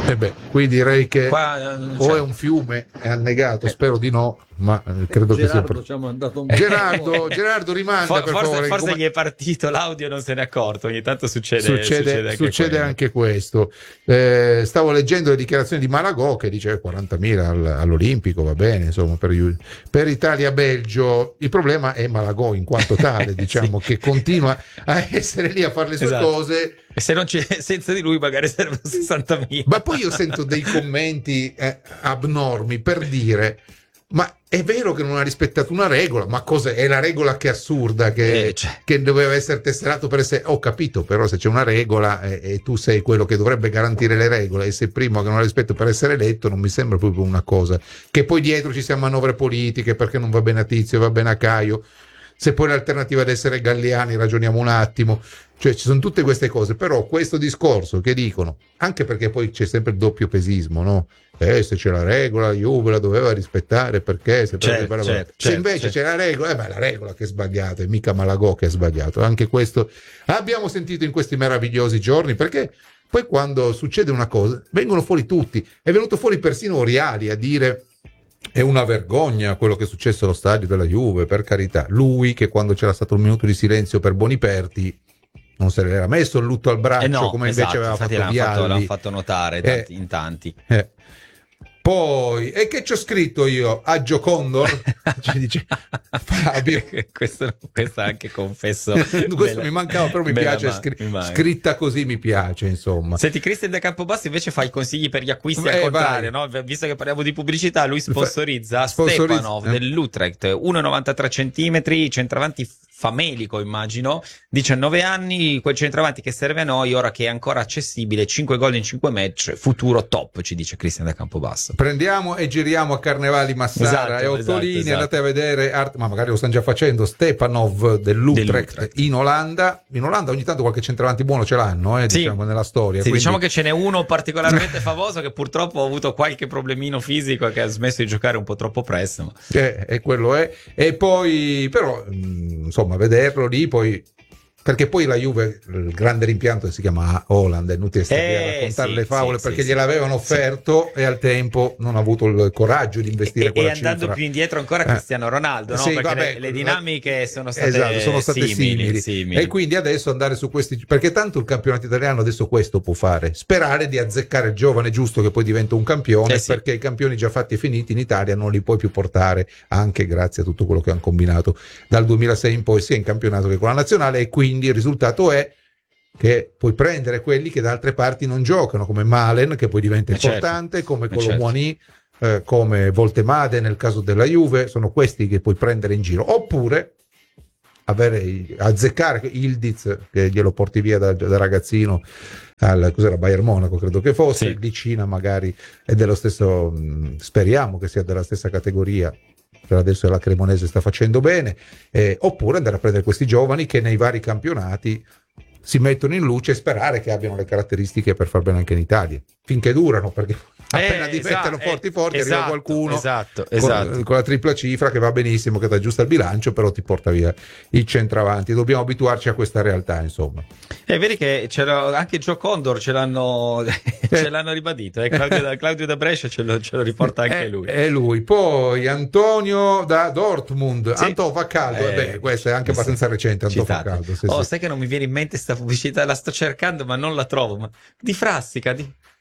Qui direi che Qua, o è un fiume, è annegato, spero di no, ma credo che sia Gerardo ci ha mandato un Gerardo rimanda per favore. Forse gli è partito l'audio, non se n'è accorto. Ogni tanto succede anche questo. Stavo leggendo le dichiarazioni di Malagò che dice 40.000 all'Olimpico, va bene, insomma, per Italia-Belgio. Il problema è Malagò in quanto tale, diciamo, che continua a essere lì a fare le sue cose. E se non c'è, senza di lui magari servono 60.000. Ma poi io sento dei commenti abnormi per dire: ma è vero che non ha rispettato una regola, ma cos'è? È la regola che è assurda, che doveva essere tesserato per essere. Ho capito, però se c'è una regola e tu sei quello che dovrebbe garantire le regole e sei primo che non la rispetta per essere eletto, non mi sembra proprio una cosa. Che poi dietro ci siano manovre politiche perché non va bene a Tizio, va bene a Caio. Se poi l'alternativa ad essere Galliani, ragioniamo un attimo. Cioè ci sono tutte queste cose, però questo discorso che dicono, anche perché poi c'è sempre il doppio pesismo, no? Se c'è la regola, la Juve la doveva rispettare, perché se invece c'è la regola, la regola che è sbagliata, è mica Malagò che è sbagliato. Anche questo abbiamo sentito in questi meravigliosi giorni, perché poi quando succede una cosa vengono fuori tutti. È venuto fuori persino Oriali a dire: è una vergogna quello che è successo allo stadio della Juve, per carità. Lui che quando c'era stato un minuto di silenzio per Boniperti non se l'era messo il lutto al braccio, come invece aveva fatto Vialli. L'hanno fatto notare in tanti. Poi, e che c'ho scritto io? Aggio Condor? Ci dice Fabio. questo anche confesso. Questo mi mancava, però mi piace, scritta così mi piace, insomma. Senti, Cristian da Campobasso invece fa i consigli per gli acquisti al contrario, no? Visto che parliamo di pubblicità, lui sponsorizza Stepanov dell'Utrecht, 1,93 centimetri, centravanti famelico, immagino, 19 anni, quel centravanti che serve a noi ora che è ancora accessibile, 5 gol in 5 match, futuro top, ci dice Cristian da Campobasso. Prendiamo e giriamo a Carnevali Massara e Ottolini, andate a vedere, ma magari lo stanno già facendo, Stepanov dell'Utrecht in Olanda. In Olanda ogni tanto qualche centravanti buono ce l'hanno, diciamo, nella storia. Sì, quindi diciamo che ce n'è uno particolarmente famoso che purtroppo ha avuto qualche problemino fisico e che ha smesso di giocare un po' troppo presto. E quello è. E poi, però, insomma, vederlo lì, poi perché poi la Juve, il grande rimpianto si chiama Haaland, è inutile stare a raccontare le favole, perché gliel'avevano offerto e al tempo non ha avuto il coraggio di investire quella cifra. E andando più indietro ancora Cristiano Ronaldo, no? Perché le dinamiche sono state simili. E quindi adesso andare su questi, perché tanto il campionato italiano adesso questo può fare, sperare di azzeccare il giovane giusto che poi diventa un campione, perché i campioni già fatti e finiti in Italia non li puoi più portare, anche grazie a tutto quello che hanno combinato dal 2006 in poi, sia in campionato che con la nazionale, e quindi il risultato è che puoi prendere quelli che da altre parti non giocano, come Malen, che poi diventa importante, come Colomboani, come Voltemade nel caso della Juve. Sono questi che puoi prendere in giro, oppure azzeccare Ildiz, che glielo porti via da ragazzino cos'era, Bayern Monaco credo che fosse, Licina magari è dello stesso, speriamo che sia della stessa categoria. Per adesso la Cremonese sta facendo bene, oppure andare a prendere questi giovani che nei vari campionati si mettono in luce e sperare che abbiano le caratteristiche per far bene anche in Italia, finché durano, perché appena diventano forti arriva qualcuno con la tripla cifra che va benissimo, che ti aggiusta il bilancio, però ti porta via il centravanti. Dobbiamo abituarci a questa realtà, insomma. Vedi che anche Gio Condor ce l'hanno ribadito, Claudio da Brescia ce lo riporta anche lui. È lui. Poi Antonio da Dortmund, Anto fa caldo, questo è anche abbastanza recente, Anto fa caldo. Sai che non mi viene in mente sta pubblicità, la sto cercando ma non la trovo, ma di Frassica,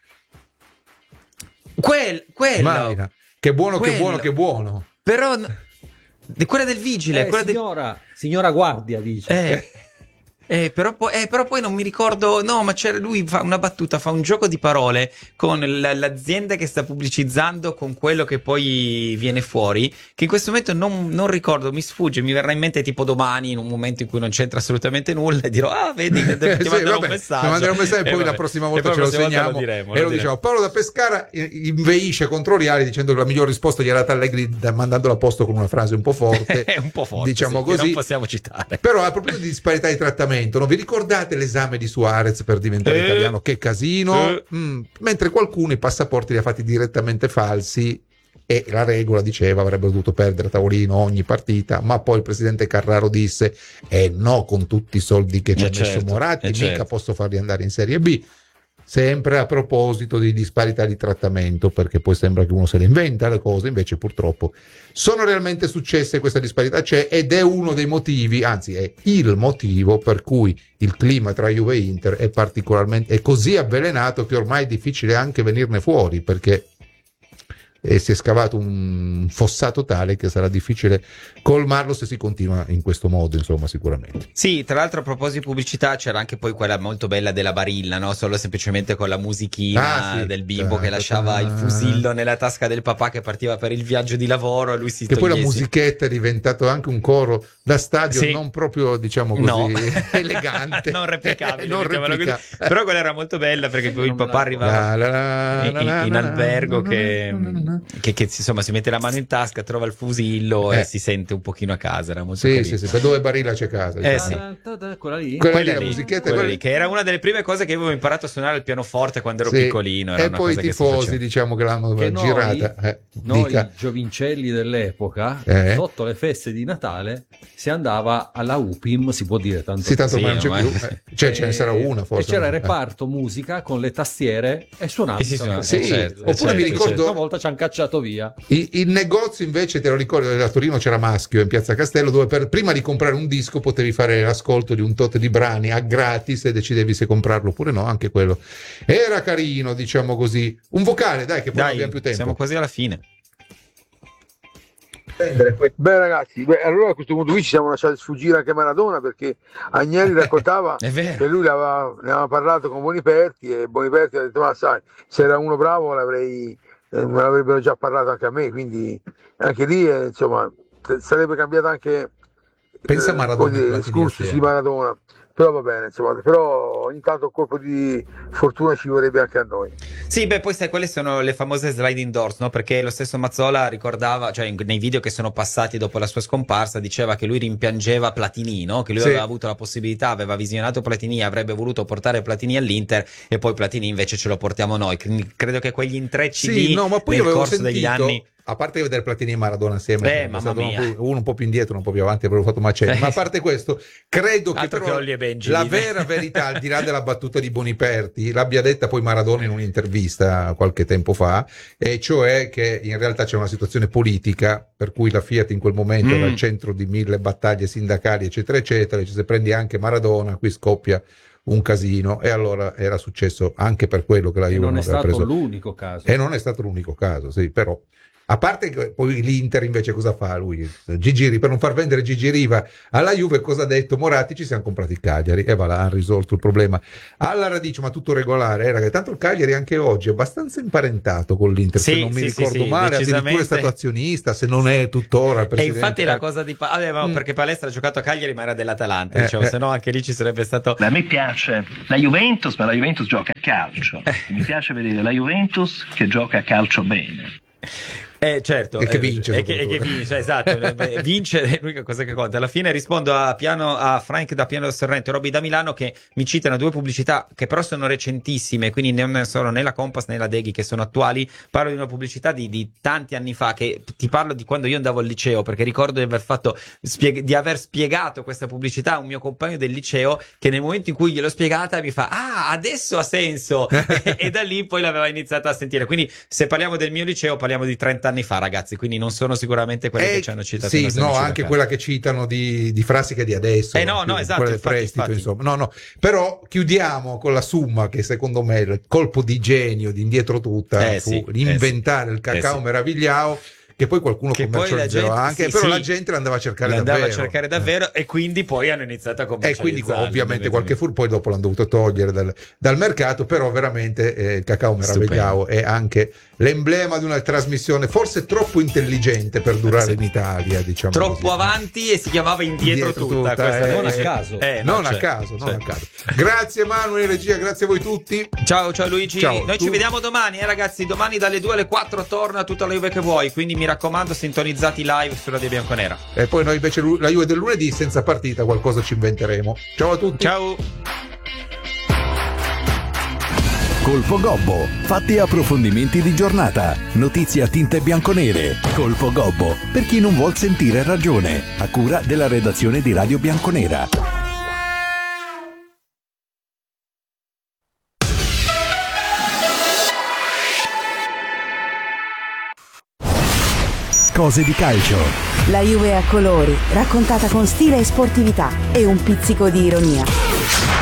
quello Marina. Che buono. Però quella del vigile, signora guardia, dice. Però poi non mi ricordo, no, ma c'era, lui fa una battuta, fa un gioco di parole con l'azienda che sta pubblicizzando con quello che poi viene fuori, che in questo momento non ricordo, mi sfugge, mi verrà in mente tipo domani, in un momento in cui non c'entra assolutamente nulla, e dirò vedi che ti manderò un messaggio, e poi la prossima volta ce lo segniamo e lo diciamo. Paolo da Pescara inveisce contro Riali dicendo che la miglior risposta gli era data Allegri mandandola a posto con una frase un po' forte, un po' forte, diciamo così, che non possiamo citare. Però a proposito di disparità di trattamento, no? Vi ricordate l'esame di Suarez per diventare italiano? Che casino! Mentre qualcuno i passaporti li ha fatti direttamente falsi e la regola diceva avrebbe dovuto perdere a tavolino ogni partita, ma poi il presidente Carraro disse no, con tutti i soldi che ci ha messo Moratti mica posso farli andare in Serie B. sempre a proposito di disparità di trattamento, perché poi sembra che uno se le inventa le cose, invece purtroppo sono realmente successe, questa disparità c'è, ed è uno dei motivi, anzi è il motivo per cui il clima tra Juve e Inter è così avvelenato che ormai è difficile anche venirne fuori, perché si è scavato un fossato tale che sarà difficile colmarlo se si continua in questo modo, insomma, sicuramente. Sì, tra l'altro a proposito di pubblicità c'era anche poi quella molto bella della Barilla, no? Solo semplicemente con la musichina del bimbo che lasciava il fusillo nella tasca del papà che partiva per il viaggio di lavoro e lui si che poi la musichetta è diventato anche un coro da stadio, non proprio, diciamo così, elegante, non replicabile, però quella era molto bella, perché poi il papà arrivava in albergo che insomma si mette la mano in tasca, trova il fusillo e si sente un pochino a casa. Era molto carino. Sì, dove Barilla c'è casa, quella lì, la musichetta, quella lì, che era una delle prime cose che avevo imparato a suonare il pianoforte quando ero piccolino. Era e poi i tifosi, diciamo, che l'hanno girata. Noi giovincelli dell'epoca, sotto le feste di Natale si andava alla UPIM, si può dire, tanto non c'è più, ce ne sarà una forse, e c'era il reparto musica con le tastiere e suonavi. Oppure mi ricordo una volta ci hanno cacciato via. Il negozio invece, te lo ricordo, a Torino c'era Maschio in Piazza Castello, dove prima di comprare un disco potevi fare l'ascolto di un tot di brani a gratis e decidevi se comprarlo oppure no, anche quello era carino, diciamo così. Un vocale, dai, che poi non abbiamo più tempo. Siamo quasi alla fine. Beh ragazzi, allora a questo punto qui ci siamo lasciati sfuggire anche Maradona, perché Agnelli raccontava che lui ne aveva parlato con Boniperti e Boniperti ha detto: ma sai, se era uno bravo me l'avrebbero già parlato anche a me, quindi anche lì insomma sarebbe cambiato anche il discorso di Maradona. Però va bene, insomma, però intanto un colpo di fortuna ci vorrebbe anche a noi. Sì, beh, poi sai, quelle sono le famose sliding doors, no? Perché lo stesso Mazzola ricordava, cioè nei video che sono passati dopo la sua scomparsa, diceva che lui rimpiangeva Platini, no? Che lui aveva avuto la possibilità, aveva visionato Platini, avrebbe voluto portare Platini all'Inter, e poi Platini invece ce lo portiamo noi. Quindi credo che quegli intrecci lì ma poi nel corso degli anni... A parte vedere Platini e Maradona assieme, mamma mia. uno un po' più indietro, uno un po' più avanti, avrebbero fatto macelli. Ma a parte questo, credo che però la vera verità, al di là della battuta di Boniperti, l'abbia detta poi Maradona in un'intervista qualche tempo fa, e cioè che in realtà c'è una situazione politica per cui la Fiat in quel momento era al centro di 1000 battaglie sindacali, eccetera, eccetera. Se prendi anche Maradona, qui scoppia un casino, e allora era successo anche per quello che la Juve non è stato l'unico caso. E non è stato l'unico caso, sì, però. A parte che poi l'Inter invece cosa fa lui? Per non far vendere Gigi Riva alla Juve, cosa ha detto? Moratti, ci siamo comprati il Cagliari, e va là, ha risolto il problema alla radice, ma tutto regolare, ragazzi. Tanto il Cagliari anche oggi è abbastanza imparentato con l'Inter, se non mi ricordo male, addirittura è stato azionista, se non è tuttora il presidente. E infatti la cosa di perché Palestra ha giocato a Cagliari ma era dell'Atalanta, diciamo, se no anche lì ci sarebbe stato... A me piace la Juventus, ma la Juventus gioca a calcio, mi piace vedere la Juventus che gioca a calcio bene. Certo, e che vince, che vince, esatto. Vince è l'unica cosa che conta. Alla fine rispondo a Frank da Piano del Sorrento e Robby da Milano, che mi citano due pubblicità che però sono recentissime, quindi non sono né la Compass né la Deghi che sono attuali. Parlo di una pubblicità di tanti anni fa, che ti parlo di quando io andavo al liceo, perché ricordo di aver spiegato questa pubblicità a un mio compagno del liceo, che nel momento in cui gliel'ho spiegata mi fa: ah, adesso ha senso. E da lì poi l'aveva iniziato a sentire. Quindi se parliamo del mio liceo parliamo di 30 anni fa, ragazzi, quindi non sono sicuramente quelle che ci hanno citato. Sì, no, anche quella che citano di frasi che di adesso. No, esatto, quelle del prestito, insomma. No. Però chiudiamo con la summa che secondo me il colpo di genio di Indietro Tutta fu inventare il cacao meravigliao, che poi qualcuno commercializzava anche, però la gente l'andava a cercare davvero. E quindi poi hanno iniziato a commercializzare. E quindi ovviamente qualche poi dopo l'hanno dovuto togliere dal mercato, però veramente il cacao meravigliao è anche l'emblema di una trasmissione forse troppo intelligente per durare inItalia, diciamo troppo così. Avanti, e si chiamava Indietro Tutta. Non a caso. Non a caso. Grazie Manuel, regia, grazie a voi tutti. Ciao Luigi. Noi ci vediamo domani, ragazzi. Domani dalle 2 alle 4 torna tutta la Juve che vuoi, quindi mi raccomando, sintonizzati live sulla Radio Bianconera. E poi noi invece la Juve del lunedì senza partita qualcosa ci inventeremo. Ciao a tutti. Ciao. Colpo Gobbo, fatti e approfondimenti di giornata, notizie a tinte bianconere. Colpo Gobbo, per chi non vuol sentire ragione, a cura della redazione di Radio Bianconera. cose di calcio. La Juve a colori, raccontata con stile e sportività e un pizzico di ironia.